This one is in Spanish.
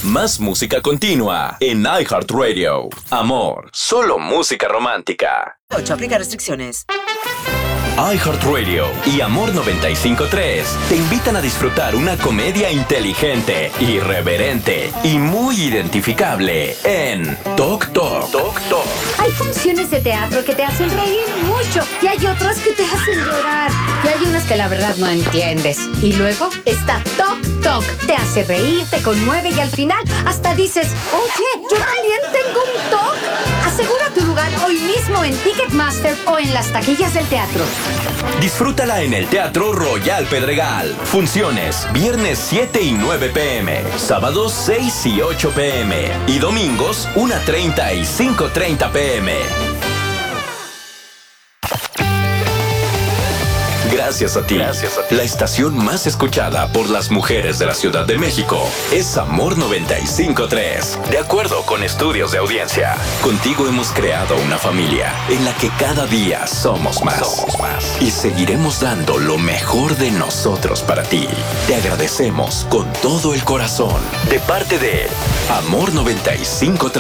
Más música continua en iHeartRadio. Amor, solo música romántica. 8. Aplica restricciones. iHeartRadio y Amor 95.3 te invitan a disfrutar una comedia inteligente, irreverente y muy identificable en Tok Tok. Hay funciones de teatro que te hacen reír mucho y hay otras que te hacen llorar. Y hay unas que la verdad no entiendes. Y luego está Tok Tok. Te hace reír, te conmueve y al final hasta dices, oye, yo también tengo un TOC. Asegura tu lugar hoy mismo en Ticketmaster o en las taquillas del teatro. Disfrútala en el Teatro Royal Pedregal. Funciones viernes 7 y 9 p.m., sábados 6 y 8 p.m. y domingos 1:30 y 5:30 p.m. Gracias a ti. La estación más escuchada por las mujeres de la Ciudad de México es Amor 95.3. De acuerdo con estudios de audiencia, contigo hemos creado una familia en la que cada día somos más. Y seguiremos dando lo mejor de nosotros para ti. Te agradecemos con todo el corazón. De parte de Amor 95.3.